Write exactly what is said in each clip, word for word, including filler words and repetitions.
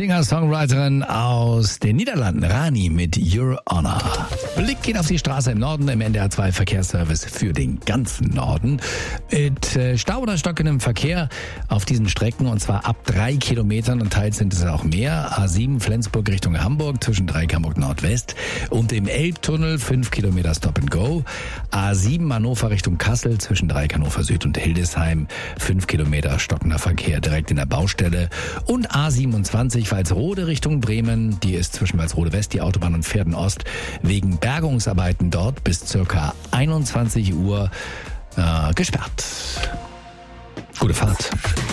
Singer-Songwriterin aus den Niederlanden, Rani mit Your Honor. Blick geht auf die Straße im Norden im N D R zwei Verkehrsservice für den ganzen Norden. Mit Stau oder stockendem Verkehr auf diesen Strecken, und zwar ab drei Kilometern und teils sind es auch mehr. A sieben Flensburg Richtung Hamburg zwischen Dreieck Hamburg Nordwest und im Elbtunnel fünf Kilometer Stop and Go. A sieben Hannover Richtung Kassel zwischen Dreieck Hannover Süd und Hildesheim fünf Kilometer stockender Verkehr direkt in der Baustelle. Und A siebenundzwanzig Walsrode Richtung Bremen, die ist zwischen Walsrode West, die Autobahn, und Verden Ost wegen Bergungsarbeiten dort bis circa einundzwanzig Uhr äh, gesperrt. Gute Fahrt.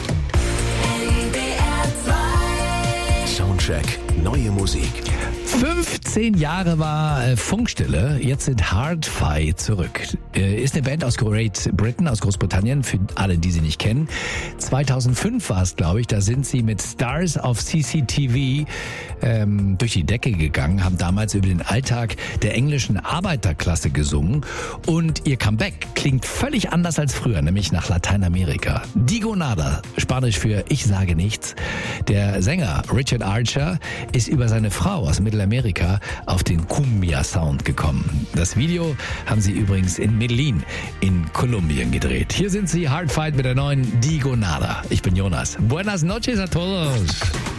Soundcheck, neue Musik. fünfzehn Jahre war äh, Funkstille, jetzt sind Hard-Fi zurück. Äh, ist eine Band aus Great Britain, aus Großbritannien, für alle, die sie nicht kennen. zweitausendfünf war es, glaube ich, da sind sie mit Stars auf C C T V ähm, durch die Decke gegangen, haben damals über den Alltag der englischen Arbeiterklasse gesungen, und ihr Comeback klingt völlig anders als früher, nämlich nach Lateinamerika. Digo Nada, Spanisch für Ich sage nichts. Der Sänger Richard Archer ist über seine Frau aus Mittelamerika auf den Cumbia-Sound gekommen. Das Video haben sie übrigens in Medellin in Kolumbien gedreht. Hier sind sie, Hard Fight mit der neuen Digo Nada. Ich bin Jonas. Buenas noches a todos.